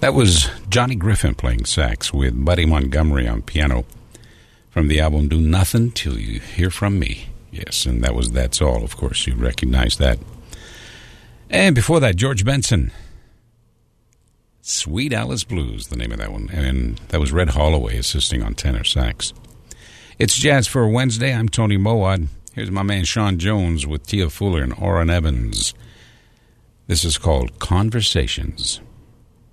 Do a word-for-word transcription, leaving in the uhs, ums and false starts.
That was Johnny Griffin playing sax with Buddy Montgomery on piano from the album Do Nothing Till You Hear From Me. Yes, and that was That's All, of course. You recognize that. And before that, George Benson. Sweet Alice Blues, the name of that one. And that was Red Holloway assisting on tenor sax. It's Jazz for Wednesday. I'm Tony Mowat. Here's my man Sean Jones with Tia Fuller and Orrin Evans. This is called Conversations.